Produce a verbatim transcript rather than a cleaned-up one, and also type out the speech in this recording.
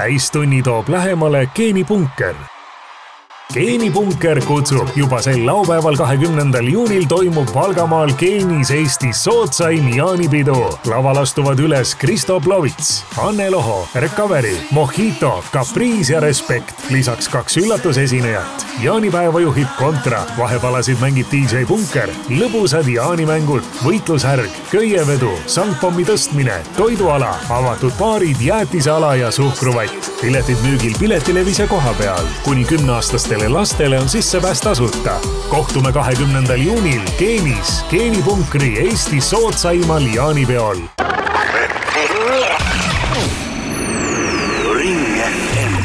täistunni toob lähemale geenipunker. geenipunker kutsub juba sel laupäeval kahekümnendal juunil toimub Valgamaal Geenis Eestis sootsaim jaanipidu. Laval astuvad üles Kristo Plovits, Anne Loho, Recovery, Mojito, Caprice ja Respect. Lisaks kaks üllatusesinejat. Jaanipäeva juhib Kontra, vahepalasid mängib D J Punker, lõbusad jaanimängud, võitlushärg, köievedu, sangpommi tõstmine, toiduala, avatud baarid, jäätiseala ja suhkruvatt. Piletid müügil Piletilevis ja koha peal. Kuni kümneaastastele lastele on sissepääs tasuta. Kohtume kahekümnendal juunil Geenis, geenipunkri Eesti sootsaimal jaanipeol.